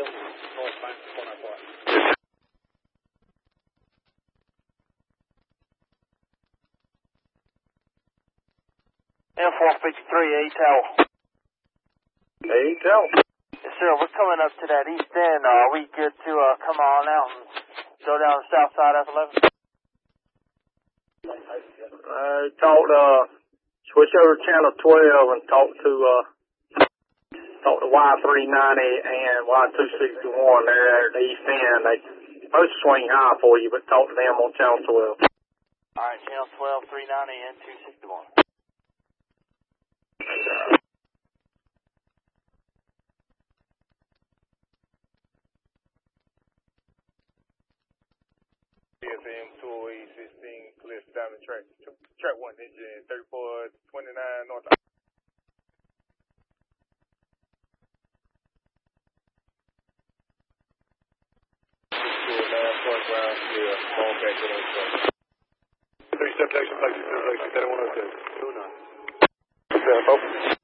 Hill, north 494. M453, ATEL. ATEL. Yes, sir. We're coming up to that east end. Are we good to come on out and go down the south side of 11? Switch over to channel 12 and talk to Y390 and Y261. They're at the east end. They both swing high for you, but talk to them on channel 12. All right, channel 12, 390 and 261. CSM 20816, clear Diamond track. Track 1 engine 3429 north. Fall back to those trucks. 3 step action, flight 2 station, 3102. 29.